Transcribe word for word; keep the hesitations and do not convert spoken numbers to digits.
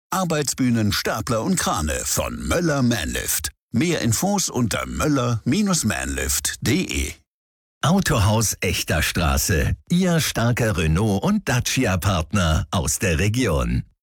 Arbeitsbühnen, Stapler und Krane von Möller Manlift. Mehr Infos unter möller Bindestrich manlift punkt de. Autohaus Echter Straße. Ihr starker Renault- und Dacia-Partner aus der Region.